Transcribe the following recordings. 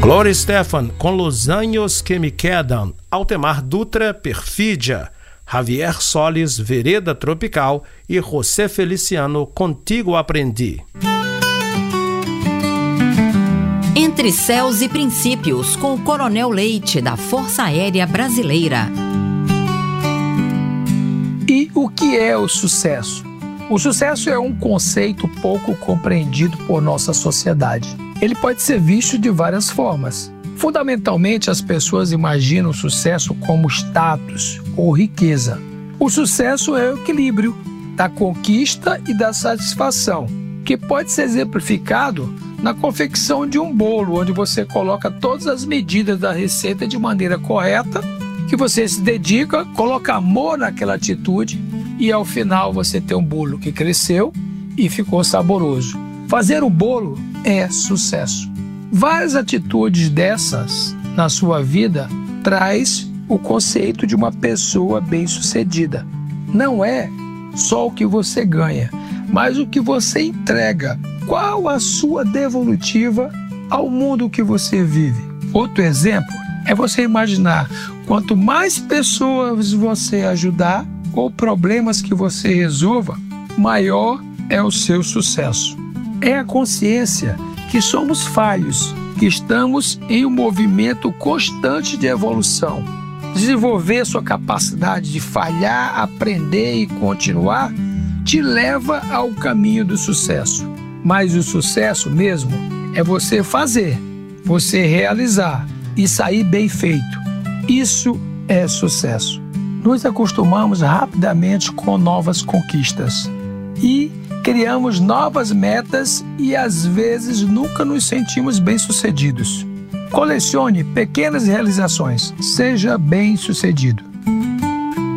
Gloria Estefan com Los Años que me quedan, Altemar Dutra, Perfídia, Javier Solis, Vereda Tropical e José Feliciano, Contigo Aprendi. Entre Céus e Princípios, com o Coronel Leite, da Força Aérea Brasileira. E o que é o sucesso? O sucesso é um conceito pouco compreendido por nossa sociedade. Ele pode ser visto de várias formas. Fundamentalmente, as pessoas imaginam o sucesso como status ou riqueza. O sucesso é o equilíbrio da conquista e da satisfação, que pode ser exemplificado na confecção de um bolo, onde você coloca todas as medidas da receita de maneira correta, que você se dedica, coloca amor naquela atitude e ao final você tem um bolo que cresceu e ficou saboroso. Fazer o bolo é sucesso. Várias atitudes dessas na sua vida traz o conceito de uma pessoa bem-sucedida. Não é só o que você ganha, mas o que você entrega. Qual a sua devolutiva ao mundo que você vive? Outro exemplo é você imaginar quanto mais pessoas você ajudar ou problemas que você resolva, maior é o seu sucesso. É a consciência que somos falhos, que estamos em um movimento constante de evolução. Desenvolver sua capacidade de falhar, aprender e continuar te leva ao caminho do sucesso. Mas o sucesso mesmo é você fazer, você realizar e sair bem feito. Isso é sucesso. Nos acostumamos rapidamente com novas conquistas e criamos novas metas e às vezes nunca nos sentimos bem-sucedidos. Colecione pequenas realizações. Seja bem-sucedido.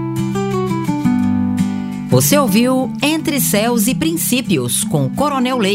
Você ouviu Entre Céus e Princípios, com o Coronel Leite.